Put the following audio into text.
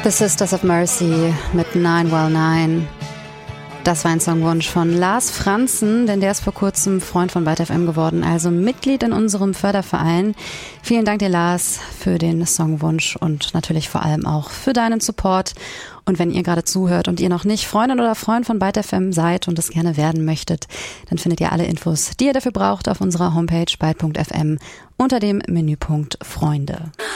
The Sisters of Mercy mit 9well9. Das war ein Songwunsch von Lars Franzen, denn der ist vor kurzem Freund von Byte FM geworden, also Mitglied in unserem Förderverein. Vielen Dank dir, Lars, für den Songwunsch und natürlich vor allem auch für deinen Support. Und wenn ihr gerade zuhört und ihr noch nicht Freundin oder Freund von Byte FM seid und es gerne werden möchtet, dann findet ihr alle Infos, die ihr dafür braucht, auf unserer Homepage byte.fm unter dem Menüpunkt Freunde.